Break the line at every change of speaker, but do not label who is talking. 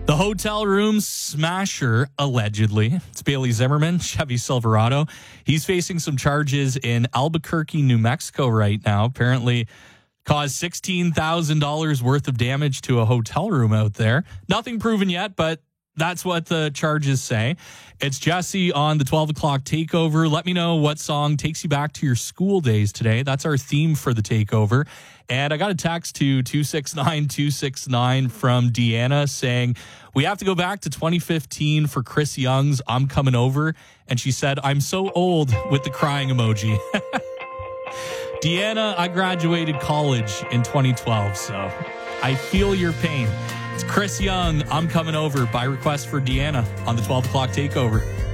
The hotel room smasher, allegedly. It's Bailey Zimmerman, Chevy Silverado. He's facing some charges in Albuquerque, New Mexico right now. Apparently caused $16,000 worth of damage to a hotel room out there. Nothing proven yet, but that's what the charges say. It's Jesse on the 12 o'clock takeover. Let me know what song takes you back to your school days today. That's our theme for the takeover. And I got a text to 269-269 from Deanna saying, we have to go back to 2015 for Chris Young's I'm Coming Over. And she said, I'm so old with the crying emoji. Deanna, I graduated college in 2012, so I feel your pain. It's Chris Young, I'm Coming Over, by request for Deanna on the 12 o'clock takeover.